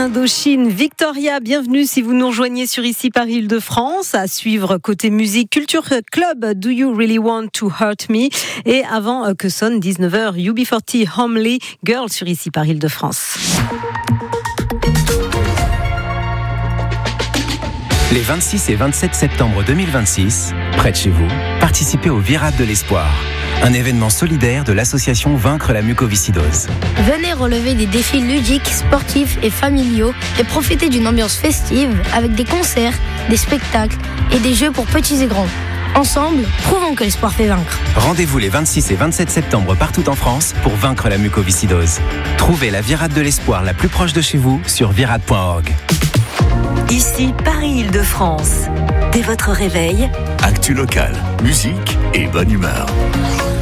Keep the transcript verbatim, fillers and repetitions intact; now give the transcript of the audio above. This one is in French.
d'Indochine. Victoria, bienvenue si vous nous rejoignez sur Ici Paris Île-de-France. À suivre côté musique, Culture Club, Do You Really Want to Hurt Me? Et avant que sonne dix-neuf heures, U B quarante, Homely Girl sur Ici Paris Île-de-France. Les vingt-six et vingt-sept septembre deux mille vingt-six, près de chez vous, participez au Virade de l'Espoir, un événement solidaire de l'association Vaincre la mucoviscidose. Venez relever des défis ludiques, sportifs et familiaux et profiter d'une ambiance festive avec des concerts, des spectacles et des jeux pour petits et grands. Ensemble, prouvons que l'espoir fait vaincre. Rendez-vous les vingt-six et vingt-sept septembre partout en France pour vaincre la mucoviscidose. Trouvez la Virade de l'Espoir la plus proche de chez vous sur virade point org. Ici Paris Île-de-France. Dès votre réveil, actu local, musique et bonne humeur.